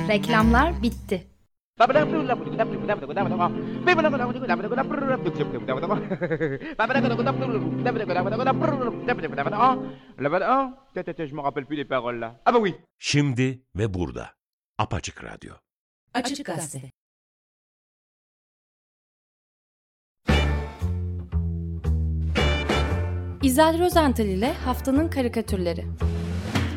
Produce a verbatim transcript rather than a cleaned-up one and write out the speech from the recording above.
Reklamlar bitti. Je me rappelle plus les paroles là. Ah bah oui. Şimdi ve burada. Apaçık Radyo. Açık Gazete. İzel Rozental ile Haftanın Karikatürleri.